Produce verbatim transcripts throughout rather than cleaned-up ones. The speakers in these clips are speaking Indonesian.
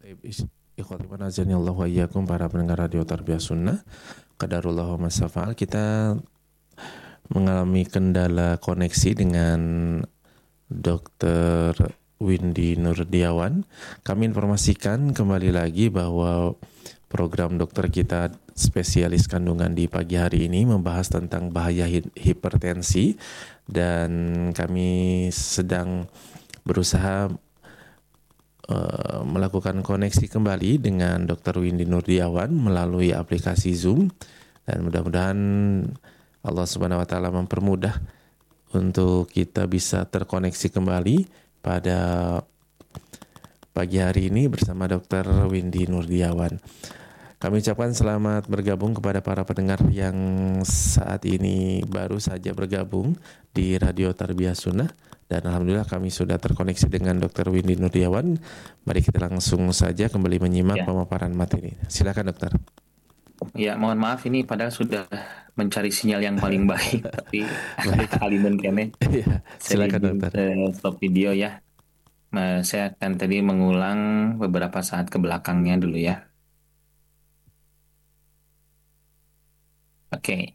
Baik, is- Ikhwati wa azanillahu wa iyyakum para pendengar radio Tarbiyah Sunnah. Qadarullah wa masafa'al. Kita mengalami kendala koneksi dengan dokter Windy Nurdiawan. Kami informasikan kembali lagi bahwa program dokter kita spesialis kandungan di pagi hari ini membahas tentang bahaya hi- hipertensi, dan kami sedang berusaha Uh, melakukan koneksi kembali dengan dokter Windy Nurdiawan melalui aplikasi Zoom, dan mudah-mudahan Allah Subhanahu wa taala mempermudah untuk kita bisa terkoneksi kembali pada pagi hari ini bersama dokter Windy Nurdiawan. Kami ucapkan selamat bergabung kepada para pendengar yang saat ini baru saja bergabung di Radio Tarbiyah Sunnah. Dan alhamdulillah kami sudah terkoneksi dengan dokter Windy Nurdiawan. Mari kita langsung saja kembali menyimak Ya, pemaparan materi. Silakan dokter. ya mohon maaf ini padahal sudah mencari sinyal yang paling baik, tapi Baik. alimun kene. Iya, Saya silakan izin dokter. eh, stop video ya. Nah, saya akan tadi mengulang beberapa saat ke belakangnya dulu ya. Oke.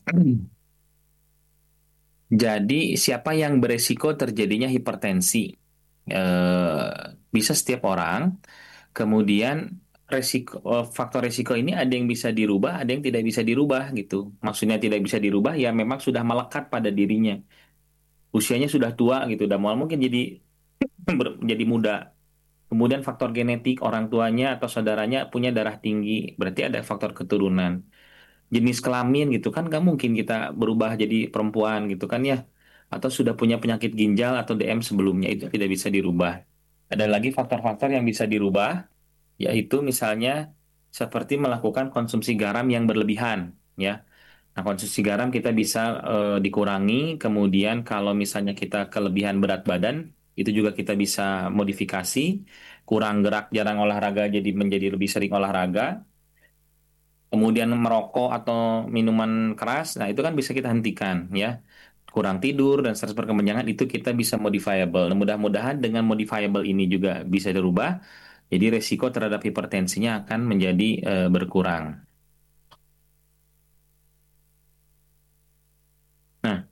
Jadi siapa yang beresiko terjadinya hipertensi? Eh, Bisa setiap orang. Kemudian resiko eh, faktor resiko ini ada yang bisa dirubah, ada yang tidak bisa dirubah gitu. Maksudnya tidak bisa dirubah ya memang sudah melekat pada dirinya. Usianya sudah tua gitu, udah mau mungkin jadi ber- jadi muda. Kemudian faktor genetik orang tuanya atau saudaranya punya darah tinggi, berarti ada faktor keturunan. Jenis kelamin gitu kan nggak mungkin kita berubah jadi perempuan gitu kan ya. Atau sudah punya penyakit ginjal atau D M sebelumnya itu tidak bisa dirubah. Ada lagi faktor-faktor yang bisa dirubah, yaitu misalnya seperti melakukan konsumsi garam yang berlebihan ya. Nah, konsumsi garam kita bisa eh, dikurangi. Kemudian kalau misalnya kita kelebihan berat badan, itu juga kita bisa modifikasi. Kurang gerak, jarang olahraga, jadi menjadi lebih sering olahraga. Kemudian merokok atau minuman keras, nah itu kan bisa kita hentikan ya. Kurang tidur dan stres berkepanjangan itu kita bisa modifiable. Nah, mudah-mudahan dengan modifiable ini juga bisa dirubah. Jadi resiko terhadap hipertensinya akan menjadi eh, berkurang. Nah,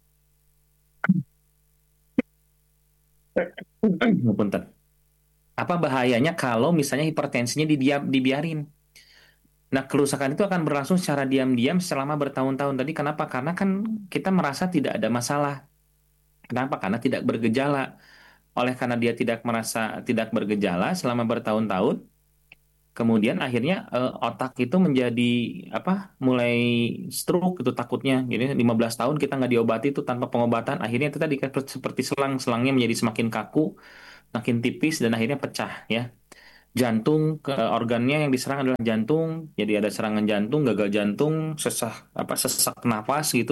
punten. Apa bahayanya kalau misalnya hipertensinya didiam, dibiarin? Nah, kerusakan itu akan berlangsung secara diam-diam selama bertahun-tahun. Tadi kenapa? Karena kan kita merasa tidak ada masalah. Kenapa? Karena tidak bergejala. Oleh karena dia tidak merasa tidak bergejala selama bertahun-tahun, kemudian akhirnya eh, otak itu menjadi apa? Mulai stroke itu takutnya. Jadi lima belas tahun kita nggak diobati itu tanpa pengobatan, akhirnya itu tadi kan seperti selang, selangnya menjadi semakin kaku, makin tipis dan akhirnya pecah ya. Jantung ke organnya yang diserang adalah jantung, jadi ada serangan jantung, gagal jantung, sesak apa sesak nafas gitu.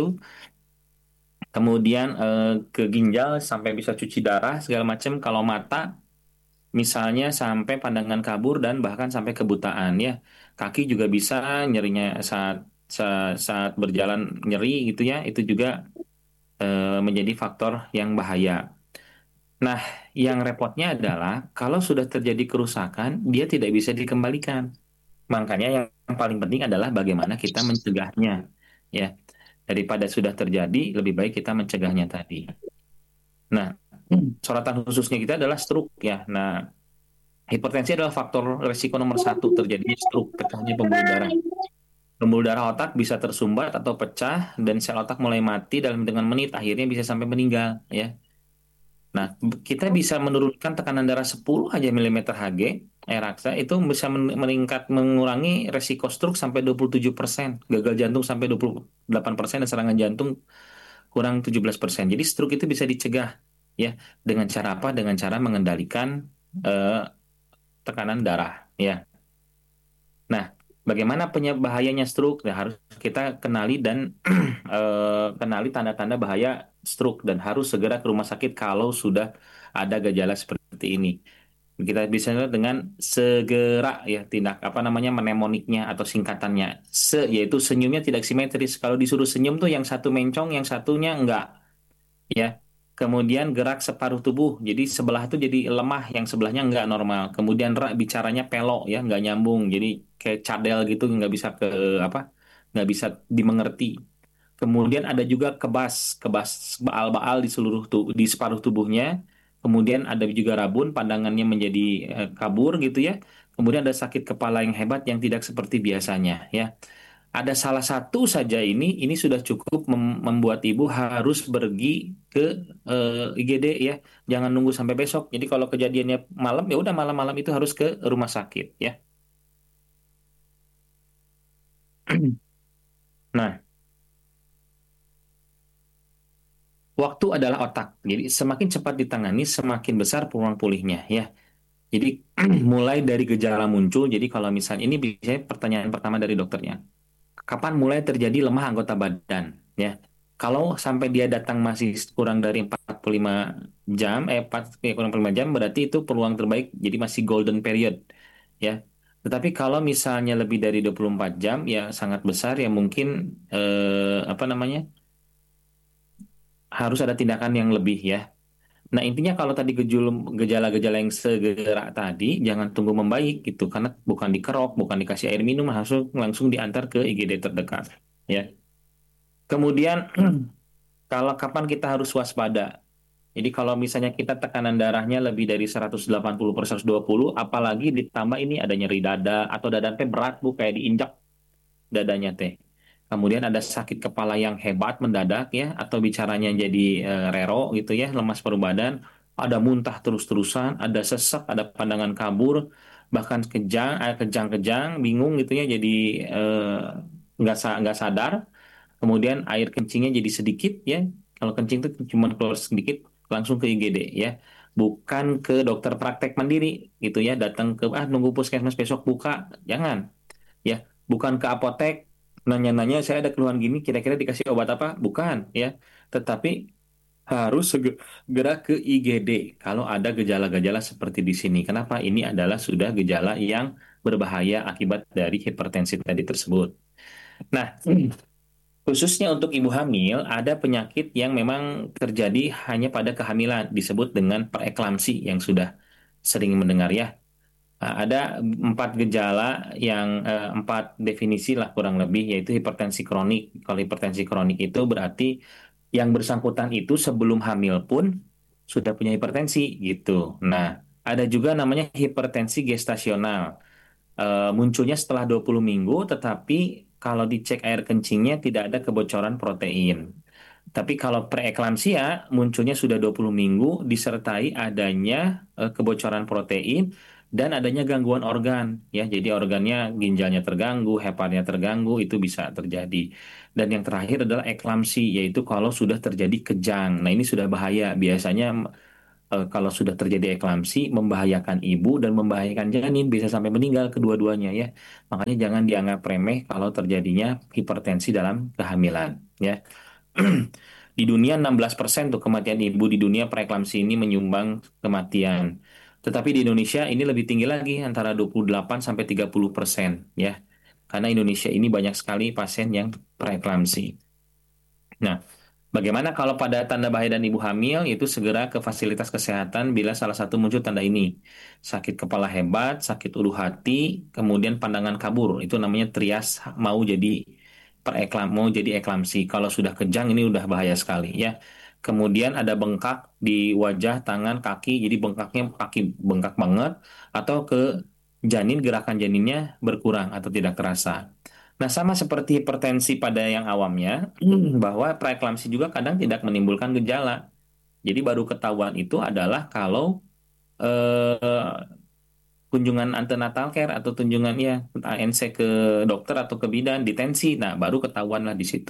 Kemudian eh, ke ginjal sampai bisa cuci darah segala macam. Kalau mata misalnya sampai pandangan kabur dan bahkan sampai kebutaan ya. Kaki juga bisa nyerinya saat saat, saat berjalan nyeri gitu ya. Itu juga eh, menjadi faktor yang bahaya. Nah, yang repotnya adalah kalau sudah terjadi kerusakan, dia tidak bisa dikembalikan. Makanya yang paling penting adalah bagaimana kita mencegahnya, ya. Daripada sudah terjadi, lebih baik kita mencegahnya tadi. Nah, sorotan khususnya kita adalah stroke, ya. Nah, hipertensi adalah faktor risiko nomor satu terjadinya stroke, pecahnya pembuluh darah. Pembuluh darah otak bisa tersumbat atau pecah, dan sel otak mulai mati dalam hitungan menit, akhirnya bisa sampai meninggal, ya. Nah, kita bisa menurunkan tekanan darah sepuluh aja milimeter Hg, air raksa, itu bisa men- meningkat, mengurangi resiko stroke sampai dua puluh tujuh persen, gagal jantung sampai dua puluh delapan persen, dan serangan jantung kurang tujuh belas persen. Jadi stroke itu bisa dicegah, ya, dengan cara apa? Dengan cara mengendalikan eh, tekanan darah, ya. Nah, bagaimana penyebab bahayanya stroke? Nah, harus kita kenali dan eh, kenali tanda-tanda bahaya stroke dan harus segera ke rumah sakit kalau sudah ada gejala seperti ini. Kita bisa lihat dengan segera ya tindak apa namanya mnemoniknya atau singkatannya. Se yaitu senyumnya tidak simetris. Kalau disuruh senyum tuh yang satu mencong, yang satunya enggak, ya. Kemudian gerak separuh tubuh, jadi sebelah itu jadi lemah, yang sebelahnya nggak normal. Kemudian ra bicaranya pelok ya, nggak nyambung, jadi kayak cadel gitu, nggak bisa ke apa, nggak bisa dimengerti. Kemudian ada juga kebas, kebas baal-baal di seluruh tu di separuh tubuhnya. Kemudian ada juga rabun, pandangannya menjadi eh, kabur gitu ya. Kemudian ada sakit kepala yang hebat yang tidak seperti biasanya ya. Ada salah satu saja ini, ini sudah cukup mem- membuat ibu harus pergi ke eh, I G D ya. Jangan nunggu sampai besok. Jadi kalau kejadiannya malam, ya udah malam-malam itu harus ke rumah sakit ya. Nah, waktu adalah otak. Jadi semakin cepat ditangani, semakin besar peluang pulihnya ya. Jadi mulai dari gejala muncul. Jadi kalau misalnya ini biasanya pertanyaan pertama dari dokternya. Kapan mulai terjadi lemah anggota badan ya? Kalau sampai dia datang masih kurang dari empat puluh lima jam, eh empat, eh, kurang empat puluh lima jam berarti itu peluang terbaik, jadi masih golden period ya. Tetapi kalau misalnya lebih dari dua puluh empat jam ya sangat besar ya mungkin eh, apa namanya? Harus ada tindakan yang lebih ya. Nah, intinya kalau tadi gejul- gejala-gejala yang segera tadi, jangan tunggu membaik gitu, karena bukan dikerok, bukan dikasih air minum, langsung langsung diantar ke I G D terdekat. Ya. Kemudian, kalau kapan kita harus waspada? Jadi kalau misalnya kita tekanan darahnya lebih dari seratus delapan puluh per seratus dua puluh, apalagi ditambah ini ada nyeri dada, atau dada teh berat, bu, kayak diinjak dadanya teh. Kemudian ada sakit kepala yang hebat mendadak ya, atau bicaranya jadi eh, rero gitu ya, lemas paruh badan, ada muntah terus-terusan, ada sesak, ada pandangan kabur, bahkan kejang, eh, kejang-kejang, bingung gitu ya, jadi eh, nggak sa- nggak sadar. Kemudian air kencingnya jadi sedikit ya, kalau kencing itu cuma keluar sedikit, langsung ke I G D ya. Bukan ke dokter praktek mandiri gitu ya, datang ke ah nunggu puskesmas besok buka, jangan ya, bukan ke apotek nanya-nanya saya ada keluhan gini kira-kira dikasih obat apa, bukan ya, tetapi harus segera ke I G D kalau ada gejala-gejala seperti di sini. Kenapa? Ini adalah sudah gejala yang berbahaya akibat dari hipertensi tadi tersebut. Nah, khususnya untuk ibu hamil, ada penyakit yang memang terjadi hanya pada kehamilan, disebut dengan preeklamsi yang sudah sering mendengar ya. Nah, ada empat gejala yang eh, empat definisi lah kurang lebih, yaitu hipertensi kronik. Kalau hipertensi kronik itu berarti yang bersangkutan itu sebelum hamil pun sudah punya hipertensi gitu. Nah, ada juga namanya hipertensi gestasional. Eh, munculnya setelah dua puluh minggu, tetapi kalau dicek air kencingnya tidak ada kebocoran protein. Tapi kalau preeklamsia munculnya sudah dua puluh minggu disertai adanya eh, kebocoran protein dan adanya gangguan organ ya. Jadi organnya ginjalnya terganggu, hepatnya terganggu itu bisa terjadi. Dan yang terakhir adalah eklamsi yaitu kalau sudah terjadi kejang. Nah, ini sudah bahaya. Biasanya eh, kalau sudah terjadi eklamsi membahayakan ibu dan membahayakan janin bisa sampai meninggal kedua-duanya ya. Makanya jangan dianggap remeh kalau terjadinya hipertensi dalam kehamilan ya. Di dunia enam belas persen tuh kematian ibu di dunia preeklamsi ini menyumbang kematian. Tetapi di Indonesia ini lebih tinggi lagi antara dua puluh delapan sampai tiga puluh persen ya. Karena Indonesia ini banyak sekali pasien yang preeklamsi. Nah, bagaimana kalau pada tanda bahaya dan ibu hamil itu segera ke fasilitas kesehatan bila salah satu muncul tanda ini. Sakit kepala hebat, sakit ulu hati, kemudian pandangan kabur. Itu namanya trias mau jadi pereklam mau jadi eklamsi. Kalau sudah kejang ini udah bahaya sekali ya. Kemudian ada bengkak di wajah, tangan, kaki. Jadi bengkaknya kaki bengkak banget atau ke janin gerakan janinnya berkurang atau tidak terasa. Nah, sama seperti hipertensi pada yang awamnya, bahwa preeklamsi juga kadang tidak menimbulkan gejala. Jadi baru ketahuan itu adalah kalau eh, kunjungan antenatal care atau kunjungan ya A N C ke dokter atau ke bidan ditensi. Nah, baru ketahuan lah di situ.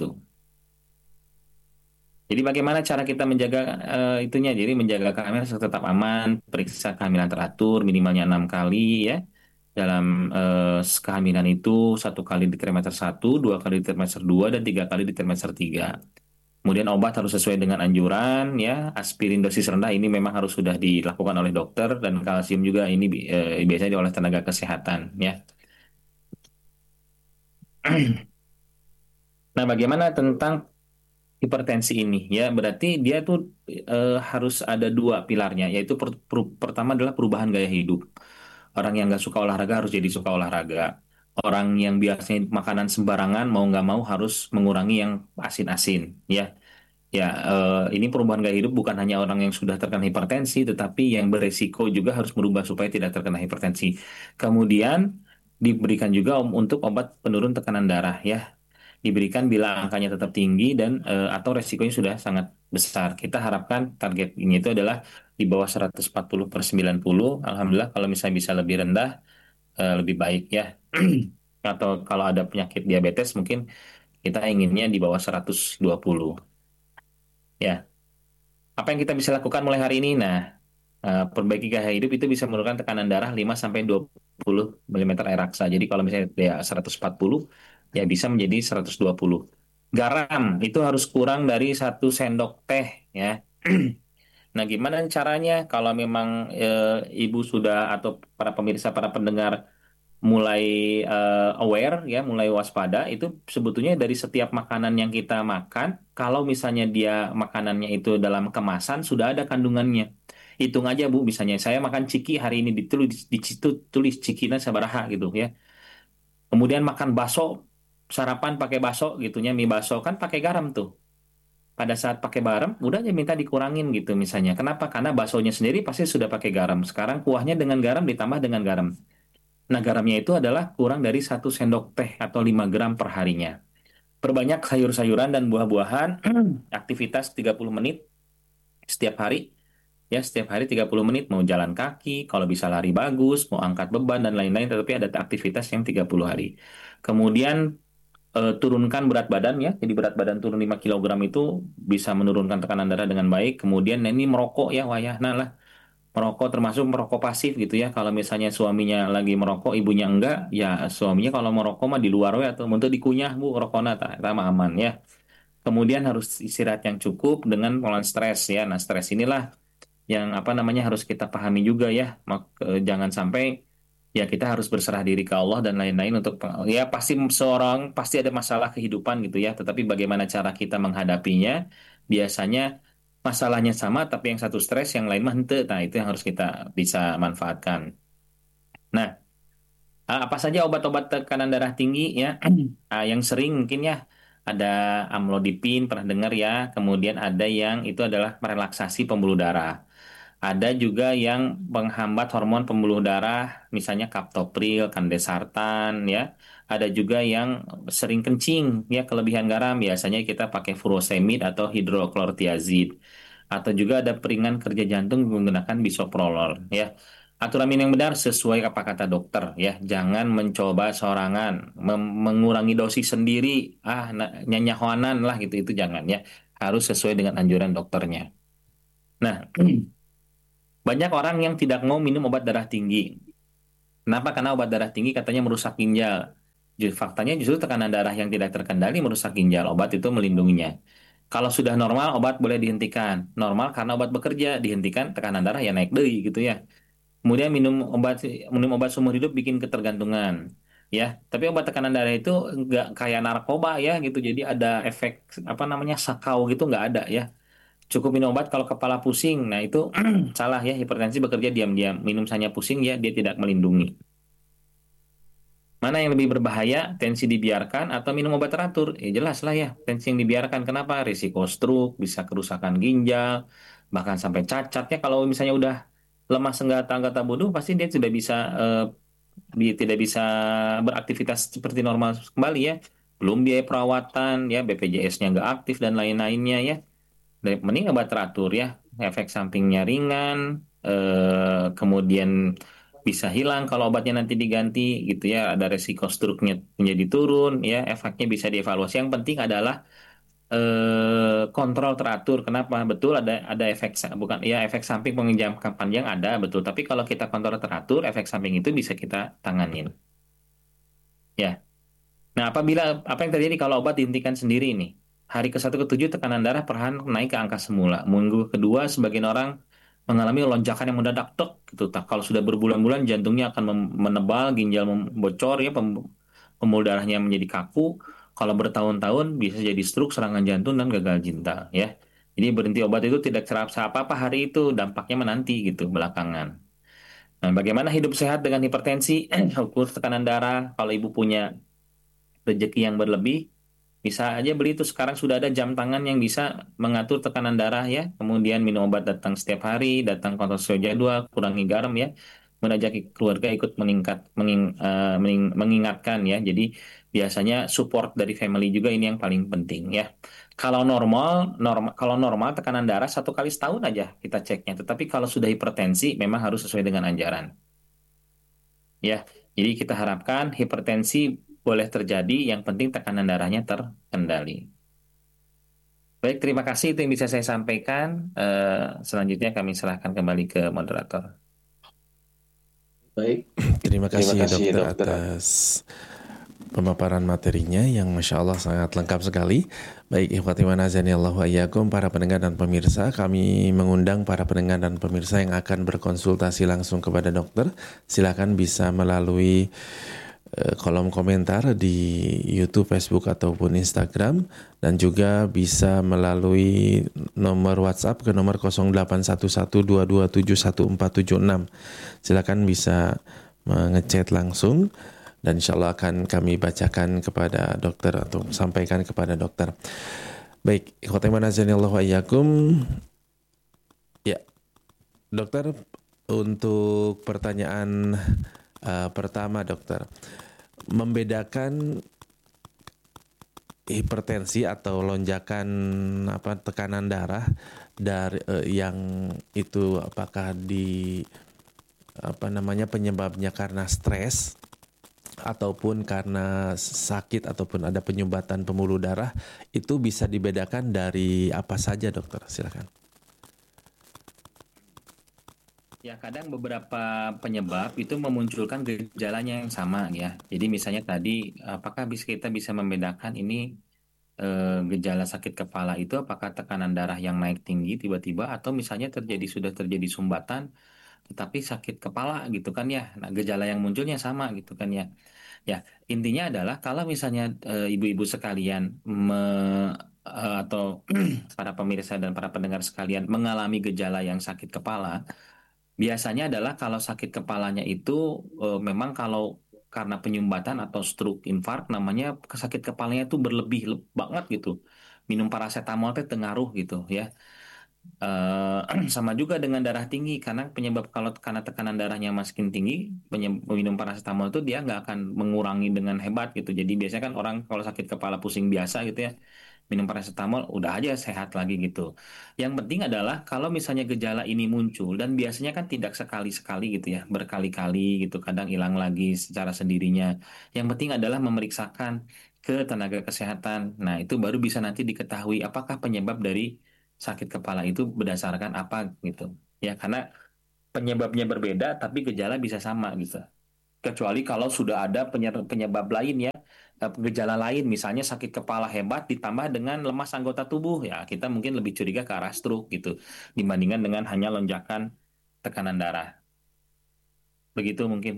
Jadi bagaimana cara kita menjaga eh, itunya? Jadi menjaga kehamilan tetap aman, periksa kehamilan teratur minimalnya enam kali ya. Dalam eh, kehamilan itu satu kali di trimester satu, dua kali di trimester dua, dan tiga kali di trimester tiga. Kemudian obat harus sesuai dengan anjuran ya. Aspirin dosis rendah ini memang harus sudah dilakukan oleh dokter dan kalsium juga ini eh, biasanya oleh tenaga kesehatan ya. Nah, bagaimana tentang hipertensi ini ya berarti dia tuh eh, harus ada dua pilarnya yaitu per- per- pertama adalah perubahan gaya hidup. Orang yang nggak suka olahraga harus jadi suka olahraga. Orang yang biasanya makanan sembarangan mau nggak mau harus mengurangi yang asin-asin ya. Ya, eh, ini perubahan gaya hidup bukan hanya orang yang sudah terkena hipertensi, tetapi yang beresiko juga harus berubah supaya tidak terkena hipertensi. Kemudian diberikan juga om- untuk obat penurun tekanan darah ya. Diberikan bila angkanya tetap tinggi dan eh, atau resikonya sudah sangat besar. Kita harapkan target ini itu adalah di bawah seratus empat puluh per sembilan puluh. Alhamdulillah kalau misalnya bisa lebih rendah, eh, lebih baik ya. Atau kalau ada penyakit diabetes mungkin kita inginnya di bawah seratus dua puluh. Ya. Apa yang kita bisa lakukan mulai hari ini? Nah, eh, perbaiki gaya hidup itu bisa menurunkan tekanan darah lima sampai dua puluh milimeter air raksa. Jadi kalau misalnya dia seratus empat puluh, ya bisa menjadi seratus dua puluh. Garam itu harus kurang dari satu sendok teh ya. Nah, gimana caranya kalau memang eh, ibu sudah atau para pemirsa, para pendengar mulai eh, aware ya, mulai waspada itu sebetulnya dari setiap makanan yang kita makan, kalau misalnya dia makanannya itu dalam kemasan sudah ada kandungannya. Hitung aja Bu, misalnya saya makan ciki hari ini ditulis di situ tulis cikina sabaraha gitu ya. Kemudian makan bakso, sarapan pakai bakso gitunya, mie bakso kan pakai garam tuh. Pada saat pakai garam, udah aja minta dikurangin gitu misalnya. Kenapa? Karena baksonya sendiri pasti sudah pakai garam. Sekarang kuahnya dengan garam ditambah dengan garam. Nah, garamnya itu adalah kurang dari satu sendok teh atau lima gram per harinya. Perbanyak sayur-sayuran dan buah-buahan, aktivitas tiga puluh menit setiap hari. Ya, setiap hari tiga puluh menit, mau jalan kaki, kalau bisa lari bagus, mau angkat beban, dan lain-lain, tetapi ada aktivitas yang tiga puluh hari. Kemudian, eh, turunkan berat badan ya, jadi berat badan turun lima kilogram itu bisa menurunkan tekanan darah dengan baik. Kemudian, nah ini merokok ya, wayahna lah. Merokok termasuk merokok pasif gitu ya. Kalau misalnya suaminya lagi merokok, ibunya enggak, ya suaminya kalau merokok mah di luar we atau untuk dikunyah bu rokokna tak sama aman ya. Kemudian harus istirahat yang cukup dengan pengelolaan stres ya. Nah, stres inilah yang apa namanya harus kita pahami juga ya. Mak- eh, jangan sampai ya kita harus berserah diri ke Allah dan lain-lain untuk peng- ya pasti seorang pasti ada masalah kehidupan gitu ya. Tetapi bagaimana cara kita menghadapinya? Biasanya masalahnya sama tapi yang satu stres, yang lain mah henteu. Nah, itu yang harus kita bisa manfaatkan. Nah, ah, apa saja obat-obat tekanan darah tinggi ya? Ah, yang sering mungkin ya ada amlodipin pernah dengar ya. Kemudian ada yang itu adalah relaksasi pembuluh darah. Ada juga yang menghambat hormon pembuluh darah, misalnya kaptopril, kandesartan, ya. Ada juga yang sering kencing, ya kelebihan garam. Biasanya kita pakai furosemid atau hidroklortiazid. Atau juga ada peringan kerja jantung menggunakan bisoprolol, ya. Aturan minum yang benar sesuai apa kata dokter, ya. Jangan mencoba sorangan, mem- mengurangi dosis sendiri, ah, na- nyanyahoanan lah gitu, itu jangan, ya. Harus sesuai dengan anjuran dokternya. Nah, banyak orang yang tidak mau minum obat darah tinggi. Kenapa? Karena obat darah tinggi katanya merusak ginjal. Ju- Faktanya justru tekanan darah yang tidak terkendali merusak ginjal. Obat itu melindunginya. Kalau sudah normal, obat boleh dihentikan. Normal karena obat bekerja, dihentikan tekanan darah ya naik deui gitu ya. Kemudian minum obat minum obat seumur hidup bikin ketergantungan. Ya, tapi obat tekanan darah itu nggak kayak narkoba ya gitu. Jadi ada efek apa namanya sakau gitu nggak ada ya. Cukup minum obat kalau kepala pusing. Nah, itu salah ya. Hipertensi bekerja diam-diam. Minum saja pusing ya, dia tidak melindungi. Mana yang lebih berbahaya? Tensi dibiarkan atau minum obat teratur? Eh, jelas lah ya. Tensi yang dibiarkan. Kenapa? Risiko stroke, bisa kerusakan ginjal, bahkan sampai cacat ya. Kalau misalnya udah lemah senggata anggota bodoh, pasti dia sudah bisa eh, bi- tidak bisa beraktivitas seperti normal kembali ya. Belum biaya perawatan ya, B P J S-nya nggak aktif dan lain-lainnya ya. Dari mending obat teratur ya, efek sampingnya ringan, eh, kemudian bisa hilang kalau obatnya nanti diganti gitu ya, ada resiko struknya menjadi turun ya, efeknya bisa dievaluasi. Yang penting adalah eh, kontrol teratur. Kenapa? Betul ada ada efek sa- bukan ya efek samping pengenjangka panjang ada betul, tapi kalau kita kontrol teratur, efek samping itu bisa kita tanganin. Ya. Nah, apabila apa yang terjadi kalau obat dihentikan sendiri ini? Hari ke satu ke tujuh tekanan darah perlahan naik ke angka semula. Minggu kedua sebagian orang mengalami lonjakan yang mendadak tek gitu. Tak kalau sudah berbulan-bulan jantungnya akan mem- menebal, ginjal mem- bocor ya, pem- pembuluh darahnya menjadi kaku. Kalau bertahun-tahun bisa jadi stroke, serangan jantung, dan gagal ginjal ya. Jadi berhenti obat itu tidak terasa apa-apa hari itu, dampaknya menanti gitu belakangan. Nah, bagaimana hidup sehat dengan hipertensi? Ukur tekanan darah. Kalau ibu punya rezeki yang berlebih, bisa aja beli itu sekarang sudah ada jam tangan yang bisa mengatur tekanan darah ya. Kemudian minum obat datang setiap hari, datang kontrol sesuai jadwal, kurangi garam ya. Mengajak keluarga ikut meningkat, menging- eh, mening- mengingatkan ya. Jadi biasanya support dari family juga ini yang paling penting ya. Kalau normal, normal kalau normal tekanan darah satu kali setahun aja kita ceknya. Tetapi kalau sudah hipertensi memang harus sesuai dengan anjuran ya. Jadi kita harapkan hipertensi boleh terjadi, yang penting tekanan darahnya terkendali. Baik, terima kasih itu yang bisa saya sampaikan. Eh, selanjutnya kami serahkan kembali ke moderator. Baik, Terima terima kasih kasih dokter dokter. atas pemaparan materinya yang Masya Allah sangat lengkap sekali. Baik, ikhwati wa nazani Allah wa iyyakum, para pendengar dan pemirsa, kami mengundang para pendengar dan pemirsa yang akan berkonsultasi langsung kepada dokter. Silakan bisa melalui eh, kolom komentar di YouTube, Facebook ataupun Instagram, dan juga bisa melalui nomor WhatsApp ke nomor nol delapan satu satu dua dua tujuh satu empat tujuh enam. Silakan bisa mengechat langsung dan insya Allah akan kami bacakan kepada dokter atau sampaikan kepada dokter. Baik, ikhwati manazanillahu wa iyyakum. Ya, dokter, untuk pertanyaan uh, pertama dokter, membedakan hipertensi atau lonjakan apa tekanan darah dari uh, yang itu apakah di apa namanya penyebabnya karena stres ataupun karena sakit ataupun ada penyumbatan pembuluh darah, itu bisa dibedakan dari apa saja dokter? Silakan. Ya, kadang beberapa penyebab itu memunculkan gejalanya yang sama ya. Jadi misalnya tadi, apakah bisa kita bisa membedakan ini eh, gejala sakit kepala itu apakah tekanan darah yang naik tinggi tiba-tiba, atau misalnya terjadi sudah terjadi sumbatan tetapi sakit kepala gitu kan ya. Nah, gejala yang munculnya sama gitu kan ya. Ya, intinya adalah kalau misalnya eh, ibu-ibu sekalian me- eh, atau para pemirsa dan para pendengar sekalian mengalami gejala yang sakit kepala, biasanya adalah kalau sakit kepalanya itu eh, memang kalau karena penyumbatan atau stroke infark, namanya sakit kepalanya itu berlebih le- banget gitu. Minum paracetamol itu tengaruh gitu ya. Eh, sama juga dengan darah tinggi, karena penyebab kalau karena tekanan darahnya makin tinggi, penyem- minum paracetamol itu dia nggak akan mengurangi dengan hebat gitu. Jadi biasanya kan orang kalau sakit kepala pusing biasa gitu ya, minum paracetamol udah aja sehat lagi gitu. Yang penting adalah kalau misalnya gejala ini muncul, dan biasanya kan tidak sekali-sekali gitu ya, berkali-kali gitu, kadang hilang lagi secara sendirinya. Yang penting adalah memeriksakan ke tenaga kesehatan. Nah, itu baru bisa nanti diketahui apakah penyebab dari sakit kepala itu berdasarkan apa gitu. Ya, karena penyebabnya berbeda tapi gejala bisa sama gitu. Kecuali kalau sudah ada penye- penyebab lain ya, eh, gejala lain, misalnya sakit kepala hebat ditambah dengan lemas anggota tubuh, ya kita mungkin lebih curiga ke arah stroke gitu, dibandingkan dengan hanya lonjakan tekanan darah. Begitu mungkin.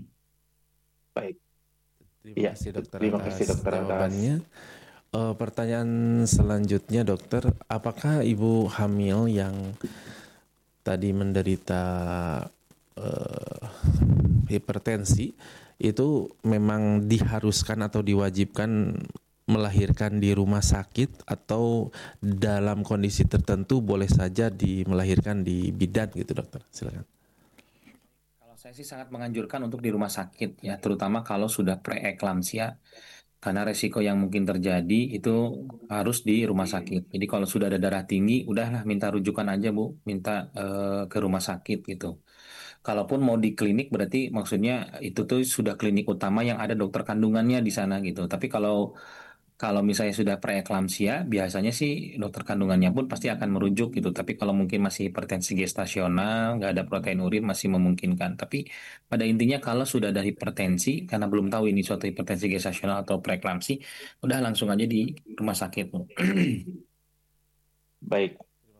Baik, Terima iya, kasih dokter terima kasih atas dokter atas. jawabannya. Eh, pertanyaan selanjutnya dokter, apakah ibu hamil yang tadi menderita eh, hipertensi itu memang diharuskan atau diwajibkan melahirkan di rumah sakit, atau dalam kondisi tertentu boleh saja di melahirkan di bidan gitu dokter? Silakan. Kalau saya sih sangat menganjurkan untuk di rumah sakit ya, terutama kalau sudah preeklamsia, karena resiko yang mungkin terjadi itu harus di rumah sakit. Jadi kalau sudah ada darah tinggi, udahlah minta rujukan aja Bu, minta eh, ke rumah sakit gitu. Kalaupun mau di klinik, berarti maksudnya itu tuh sudah klinik utama yang ada dokter kandungannya di sana gitu. Tapi kalau kalau misalnya sudah preeklamsia, biasanya sih dokter kandungannya pun pasti akan merujuk gitu. Tapi kalau mungkin masih hipertensi gestasional, nggak ada protein urin, masih memungkinkan. Tapi pada intinya kalau sudah ada hipertensi, karena belum tahu ini suatu hipertensi gestasional atau preeklamsi, udah langsung aja di rumah sakit. Bu. Baik,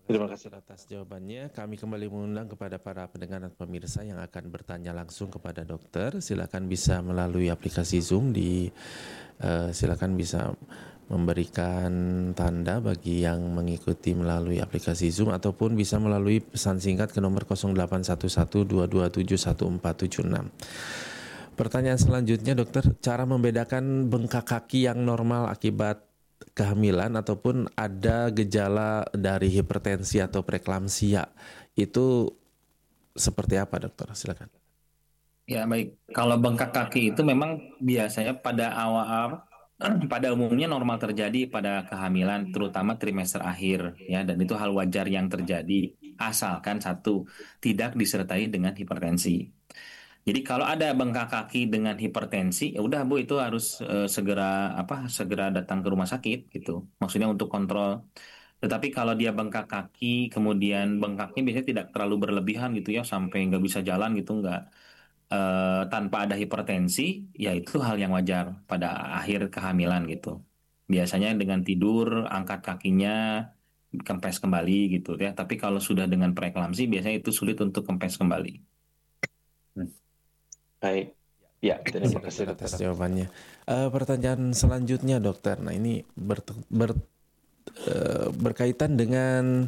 Terima kasih. Atas jawabannya. Kami kembali mengundang kepada para pendengar dan pemirsa yang akan bertanya langsung kepada dokter. Silakan bisa melalui aplikasi Zoom di uh, silakan bisa memberikan tanda bagi yang mengikuti melalui aplikasi Zoom ataupun bisa melalui pesan singkat ke nomor nol delapan satu satu dua dua tujuh satu empat tujuh enam. Pertanyaan selanjutnya dokter, cara membedakan bengkak kaki yang normal akibat kehamilan ataupun ada gejala dari hipertensi atau preeklamsia itu seperti apa dokter? Silakan. Ya baik, kalau bengkak kaki itu memang biasanya pada awal pada umumnya normal terjadi pada kehamilan, terutama trimester akhir ya, dan itu hal wajar yang terjadi asalkan satu tidak disertai dengan hipertensi. Jadi kalau ada bengkak kaki dengan hipertensi, ya udah Bu itu harus eh, segera apa segera datang ke rumah sakit gitu. Maksudnya untuk kontrol. Tetapi kalau dia bengkak kaki, kemudian bengkaknya biasanya tidak terlalu berlebihan gitu ya, sampai nggak bisa jalan gitu, nggak eh, tanpa ada hipertensi, ya itu hal yang wajar pada akhir kehamilan gitu. Biasanya dengan tidur, angkat kakinya, kempes kembali gitu ya. Tapi kalau sudah dengan preeklamsi, biasanya itu sulit untuk kempes kembali. Hmm. Baik. Ya, terima Terima kasih kasih atas dokter. jawabannya. Uh, pertanyaan selanjutnya dokter. Nah ini ber, ber, uh, berkaitan dengan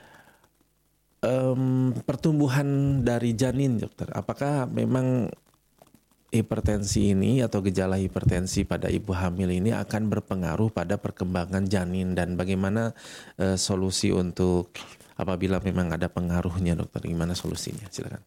um, pertumbuhan dari janin dokter. Apakah memang hipertensi ini atau gejala hipertensi pada ibu hamil ini akan berpengaruh pada perkembangan janin dan bagaimana uh, solusi untuk apabila memang ada pengaruhnya dokter? Gimana solusinya? Silakan.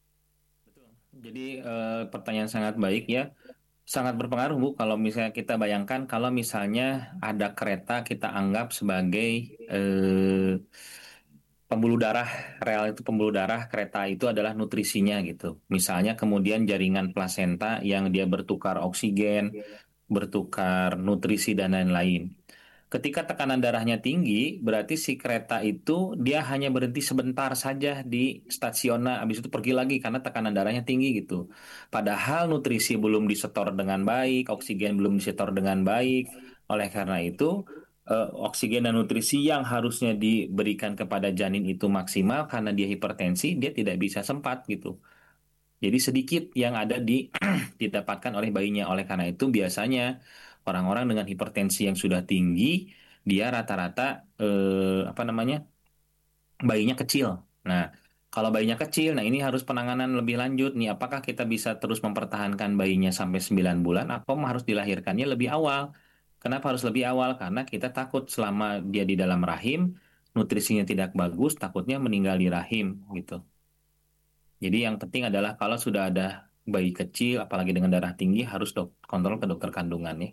Jadi eh, pertanyaan sangat baik ya, sangat berpengaruh Bu. Kalau misalnya kita bayangkan, kalau misalnya ada kereta kita anggap sebagai eh, pembuluh darah, rel itu pembuluh darah, kereta itu adalah nutrisinya gitu. Misalnya kemudian jaringan plasenta yang dia bertukar oksigen, bertukar nutrisi dan lain-lain. Ketika tekanan darahnya tinggi, berarti si kereta itu dia hanya berhenti sebentar saja di stasiunnya, habis itu pergi lagi karena tekanan darahnya tinggi gitu. Padahal nutrisi belum disetor dengan baik, oksigen belum disetor dengan baik. Oleh karena itu, eh, oksigen dan nutrisi yang harusnya diberikan kepada janin itu maksimal karena dia hipertensi, dia tidak bisa sempat gitu. Jadi sedikit yang ada di didapatkan oleh bayinya. Oleh karena itu biasanya orang-orang dengan hipertensi yang sudah tinggi, dia rata-rata eh, apa namanya bayinya kecil. Nah, kalau bayinya kecil, nah ini harus penanganan lebih lanjut nih. Apakah kita bisa terus mempertahankan bayinya sampai sembilan bulan atau harus dilahirkannya lebih awal? Kenapa harus lebih awal? Karena kita takut selama dia di dalam rahim, nutrisinya tidak bagus, takutnya meninggal di rahim gitu. Jadi yang penting adalah kalau sudah ada bayi kecil, apalagi dengan darah tinggi, harus dok kontrol ke dokter kandungan ya.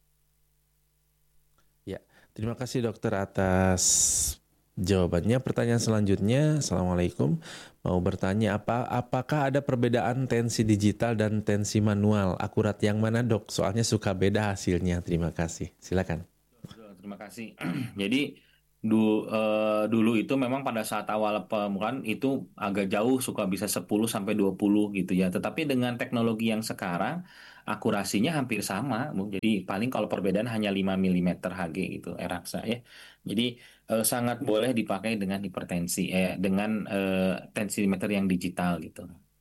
Ya, terima kasih dokter atas jawabannya. Pertanyaan selanjutnya, Assalamualaikum. Mau bertanya apa? Apakah ada perbedaan tensi digital dan tensi manual? Akurat yang mana dok? Soalnya suka beda hasilnya. Terima kasih. Silakan. Terima kasih. Jadi du, eh, dulu itu memang pada saat awal pembukaan itu agak jauh, suka bisa sepuluh sampai dua puluh gitu ya. Tetapi dengan teknologi yang sekarang akurasinya hampir sama, Bu. Jadi paling kalau perbedaan hanya lima milimeter Hg gitu, Eraksa ya. Jadi eh, sangat boleh dipakai dengan hipertensi eh dengan eh, tensimeter yang digital gitu.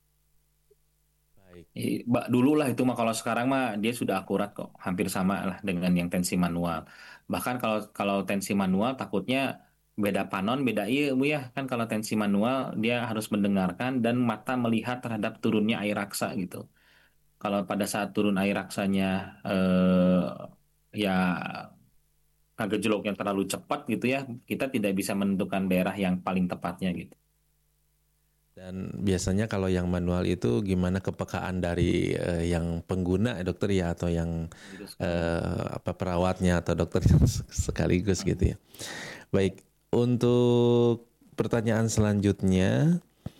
Baik. Eh, ba- Dulu lah itu mah, kalau sekarang mah dia sudah akurat kok, hampir sama lah dengan yang tensi manual. Bahkan kalau kalau tensi manual takutnya beda panon, beda iya Bu ya. Kan kalau tensi manual dia harus mendengarkan dan mata melihat terhadap turunnya air raksa gitu. Kalau pada saat turun air raksanya eh, ya agak jelok yang terlalu cepat gitu ya, kita tidak bisa menentukan daerah yang paling tepatnya gitu. Dan biasanya kalau yang manual itu gimana kepekaan dari eh, yang pengguna dokter ya atau yang eh, apa perawatnya atau dokter sekaligus gitu ya. Baik, untuk pertanyaan selanjutnya,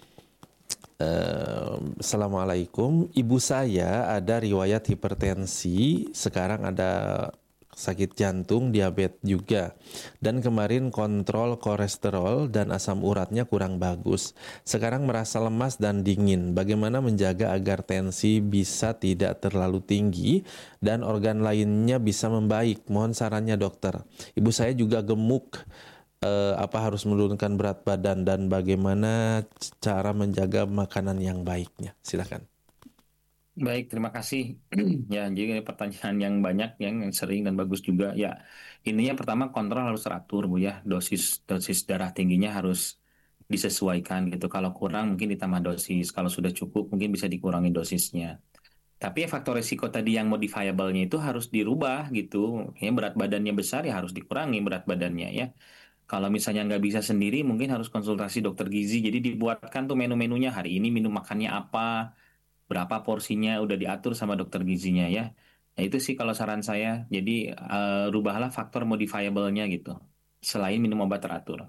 eh, Assalamualaikum. Ibu saya ada riwayat hipertensi, sekarang ada sakit jantung, diabetes juga. Dan kemarin kontrol kolesterol dan asam uratnya kurang bagus. Sekarang merasa lemas dan dingin. Bagaimana menjaga agar tensi bisa tidak terlalu tinggi dan organ lainnya bisa membaik? Mohon sarannya dokter. Ibu saya juga gemuk eh, apa harus menurunkan berat badan dan bagaimana cara menjaga makanan yang baiknya? Silakan. Baik, terima kasih. Ya, jadi ini pertanyaan yang banyak, yang, yang sering dan bagus juga. Ya, intinya pertama kontrol harus teratur, Bu ya. Dosis dosis darah tingginya harus disesuaikan gitu. Kalau kurang mungkin ditambah dosis. Kalau sudah cukup mungkin bisa dikurangi dosisnya. Tapi ya faktor resiko tadi yang modifiable-nya itu harus dirubah gitu. Ya, berat badannya besar ya harus dikurangi berat badannya ya. Kalau misalnya nggak bisa sendiri, mungkin harus konsultasi dokter gizi. Jadi dibuatkan tuh menu-menunya. Hari ini minum makannya apa, berapa porsinya udah diatur sama dokter gizinya ya. Nah itu sih kalau saran saya. Jadi eh, rubahlah faktor modifiable-nya gitu. Selain minum obat teratur.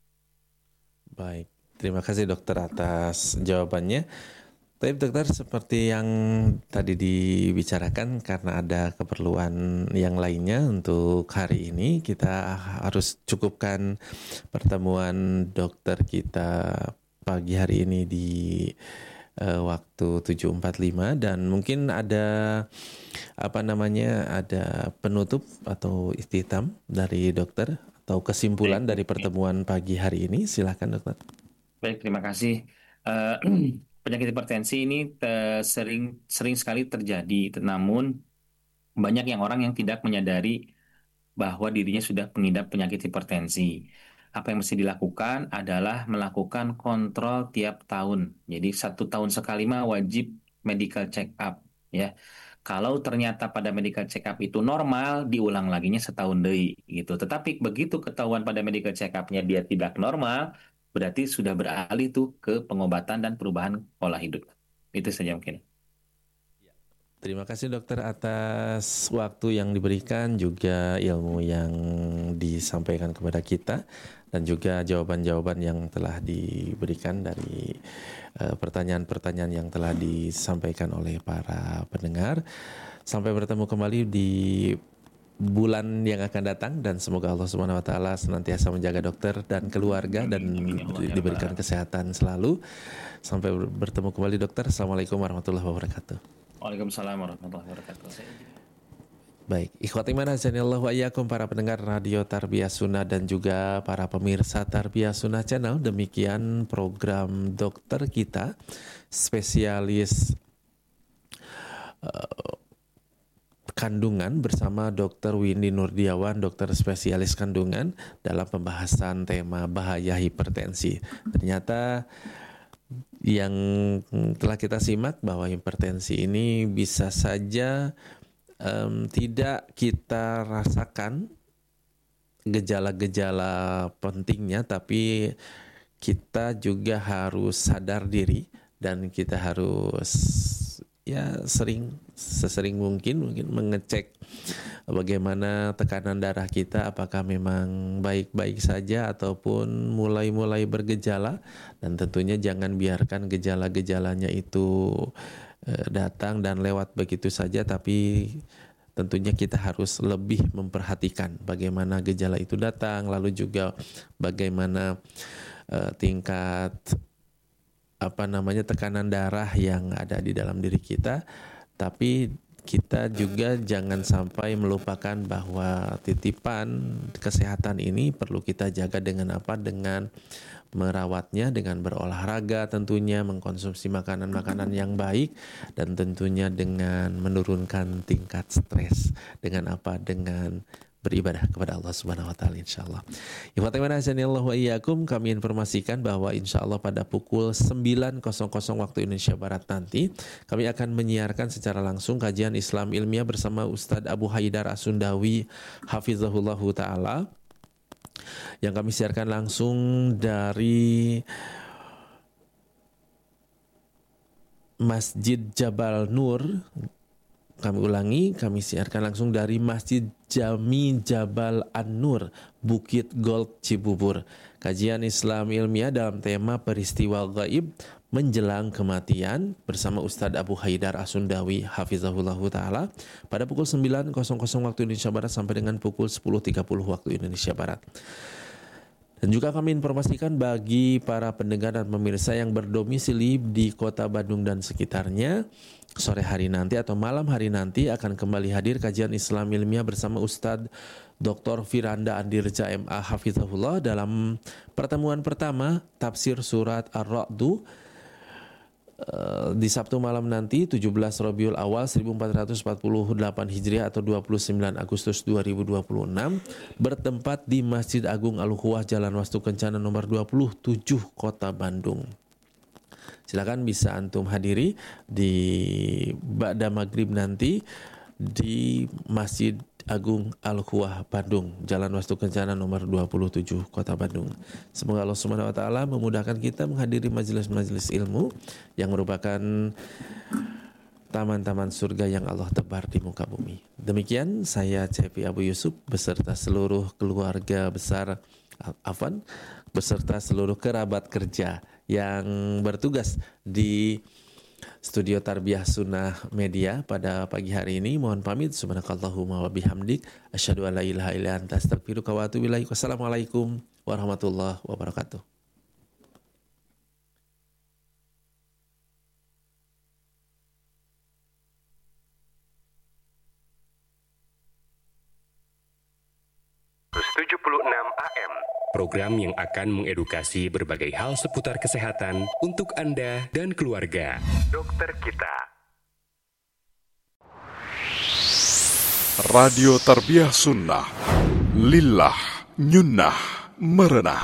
Baik, terima kasih dokter atas jawabannya. Tapi dokter, seperti yang tadi dibicarakan, karena ada keperluan yang lainnya untuk hari ini, kita harus cukupkan pertemuan dokter kita pagi hari ini di uh, waktu tujuh empat puluh lima, dan mungkin ada apa namanya ada penutup atau ikhtitam dari dokter atau kesimpulan Baik, dari pertemuan pagi hari ini. Silakan dokter. baik terima kasih. Eh, penyakit hipertensi ini eh, sering sering sekali terjadi, namun banyak yang orang yang tidak menyadari bahwa dirinya sudah mengidap penyakit hipertensi. Apa yang mesti dilakukan adalah melakukan kontrol tiap tahun. Jadi satu tahun sekali mah wajib medical check up ya. Kalau ternyata pada medical check up itu normal, diulang laginya setahun deui gitu. Tetapi begitu ketahuan pada medical check up-nya dia tidak normal, berarti sudah beralih tuh ke pengobatan dan perubahan pola hidup. Itu saja mungkin. Terima kasih dokter atas waktu yang diberikan, juga ilmu yang disampaikan kepada kita, dan juga jawaban-jawaban yang telah diberikan dari uh, pertanyaan-pertanyaan yang telah disampaikan oleh para pendengar. Sampai bertemu kembali di bulan yang akan datang, dan semoga Allah Subhanahu wa taala senantiasa menjaga dokter dan keluarga dan diberikan kesehatan selalu. Sampai bertemu kembali dokter. Assalamualaikum warahmatullahi wabarakatuh. Waalaikumsalam warahmatullahi wabarakatuh. Baik, ikhwati mana azanillahu wa iyyakum, para pendengar Radio Tarbiyah Sunnah dan juga para pemirsa Tarbiyah Sunnah Channel. Demikian program dokter kita, spesialis uh, kandungan bersama dokter Windy Nurdiawan, dokter spesialis kandungan, dalam pembahasan tema bahaya hipertensi. Ternyata yang telah kita simak bahwa hipertensi ini bisa saja um, tidak kita rasakan gejala-gejala pentingnya, tapi kita juga harus sadar diri dan kita harus ya sering sesering mungkin mungkin mengecek bagaimana tekanan darah kita, apakah memang baik-baik saja ataupun mulai-mulai bergejala, dan tentunya jangan biarkan gejala-gejalanya itu eh, datang dan lewat begitu saja, tapi tentunya kita harus lebih memperhatikan bagaimana gejala itu datang, lalu juga bagaimana eh, tingkat apa namanya tekanan darah yang ada di dalam diri kita. Tapi kita juga jangan sampai melupakan bahwa titipan kesehatan ini perlu kita jaga dengan apa? Dengan merawatnya, dengan berolahraga tentunya, mengkonsumsi makanan-makanan yang baik, dan tentunya dengan menurunkan tingkat stres. Dengan apa? Dengan beribadah kepada Allah Subhanahu wa taala insyaallah. Wa iyyakum, kami informasikan bahwa insyaallah pada pukul sembilan waktu Indonesia Barat nanti kami akan menyiarkan secara langsung kajian Islam ilmiah bersama Ustadz Abu Haidar As-Sundawi hafizahullahu taala, yang kami siarkan langsung dari Masjid Jabal Nur. Kami ulangi, kami siarkan langsung dari Masjid Jami Jabal An-Nur, Bukit Gold, Cibubur. Kajian Islam ilmiah dalam tema peristiwa gaib menjelang kematian bersama Ustadz Abu Haidar As-Sundawi hafizahullahu taala pada pukul sembilan waktu Indonesia Barat sampai dengan pukul sepuluh tiga puluh waktu Indonesia Barat. Dan juga kami informasikan bagi para pendengar dan pemirsa yang berdomisili di Kota Bandung dan sekitarnya, sore hari nanti atau malam hari nanti akan kembali hadir kajian Islam ilmiah bersama Ustadz Doktor Firanda Andirja M A Hafizahullah dalam pertemuan pertama tafsir surat Ar-Ra'du di Sabtu malam nanti tujuh belas Rabiul Awal seribu empat ratus empat puluh delapan Hijriah atau dua puluh sembilan Agustus dua ribu dua puluh enam bertempat di Masjid Agung Al-Ukhuwah Jalan Wastu Kencana nomor dua puluh tujuh Kota Bandung. Silakan bisa antum hadiri di ba'da maghrib nanti di Masjid Agung Al-Ukhuwah Bandung, Jalan Wastu Kencana nomor dua puluh tujuh Kota Bandung. Semoga Allah Subhanahu wa taala memudahkan kita menghadiri majelis-majelis ilmu yang merupakan taman-taman surga yang Allah tebar di muka bumi. Demikian saya Cepi Abu Yusuf beserta seluruh keluarga besar Afan beserta seluruh kerabat kerja yang bertugas di Studio Tarbiyah Sunnah Media pada pagi hari ini. Mohon pamit. Subhanakallahumma wa bihamdik asyhadu an la ilaha illa anta astaghfiruka wa atubu ilaik. Wassalamualaikum warahmatullahi wabarakatuh. tujuh puluh enam A M, program yang akan mengedukasi berbagai hal seputar kesehatan untuk Anda dan keluarga. Dokter Kita. Radio Tarbiyah Sunnah Lillah Nyunnah Merenah.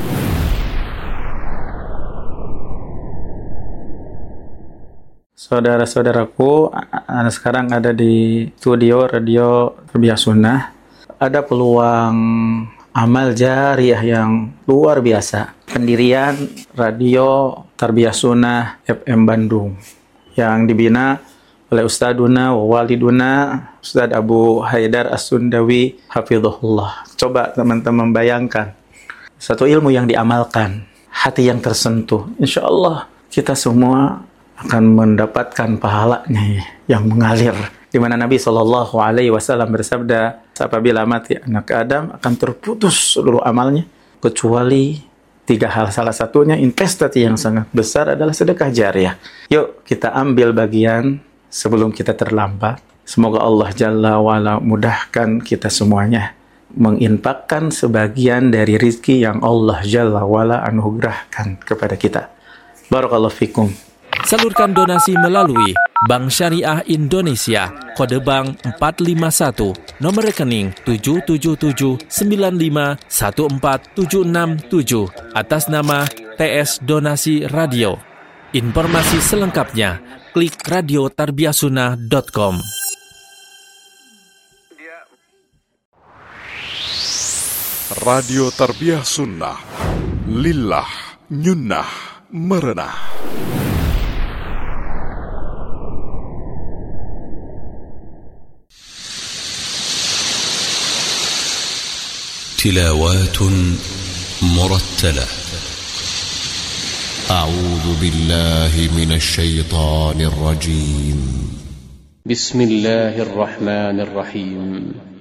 Saudara-saudaraku, Anda sekarang ada di studio Radio Tarbiyah Sunnah. Ada peluang amal jariah yang luar biasa. Pendirian Radio Tarbiyah Sunnah F M Bandung yang dibina oleh Ustaduna wa Waliduna Ustadz Abu Haidar As-Sundawi Hafizahullah. Coba teman-teman bayangkan satu ilmu yang diamalkan, hati yang tersentuh. Insya Allah kita semua akan mendapatkan pahalanya yang mengalir. Di mana Nabi Shallallahu Alaihi Wasallam bersabda, apabila mati anak Adam akan terputus seluruh amalnya kecuali tiga hal. Salah satunya investasi yang sangat besar adalah sedekah jariah. Yuk kita ambil bagian sebelum kita terlambat. Semoga Allah Jalla wa'ala mudahkan kita semuanya menginfakkan sebagian dari rizki yang Allah Jalla wa'ala anugerahkan kepada kita. Barakallahu fikum. Salurkan donasi melalui Bank Syariah Indonesia, kode bank empat lima satu, nomor rekening tujuh tujuh tujuh sembilan lima satu empat tujuh enam tujuh, atas nama T S Donasi Radio. Informasi selengkapnya, klik radio tarbiyah sunnah dot com. Radio Tarbiyah Sunnah Lillah Nyunnah Merenah. تلاوات مرتلة. أعوذ بالله من الشيطان الرجيم. بسم الله الرحمن الرحيم.